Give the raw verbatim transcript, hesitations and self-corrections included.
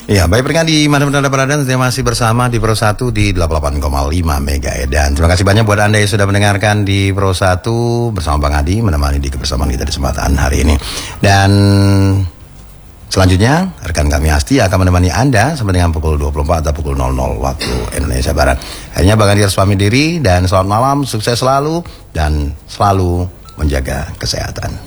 Ya, baik pendengar di mana-mana Anda berada, terima masih bersama di Pro satu di delapan puluh delapan koma lima Mega ya. Dan terima kasih banyak buat Anda yang sudah mendengarkan di Pro satu bersama Bang Adi, menemani di kebersamaan kita di kesempatan hari ini. Dan selanjutnya, rekan kami Asti akan menemani Anda sampai dengan pukul dua puluh empat atau pukul nol nol waktu Indonesia Barat. Akhirnya Bang Adi harus pamit diri dan selamat malam, sukses selalu dan selalu menjaga kesehatan.